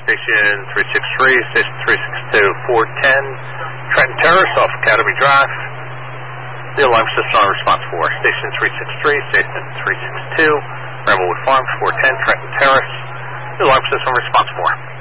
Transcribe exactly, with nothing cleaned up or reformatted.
Station three six three, Station three six two, four ten, Trenton Terrace off Academy Drive. The alarm system on response four. Station three six three, Station three six two, Bramblewood Farms, four ten, Trenton Terrace. The alarm system on response four.